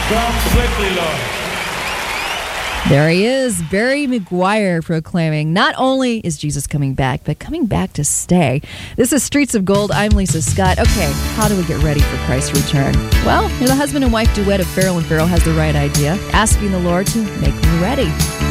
Come quickly, Lord. There he is, Barry McGuire, proclaiming not only is Jesus coming back, but coming back to stay. This is Streets of Gold. I'm Lisa Scott. Okay, how do we get ready for Christ's return? Well, the husband and wife duet of Farrell and Farrell has the right idea, asking the Lord to make me ready.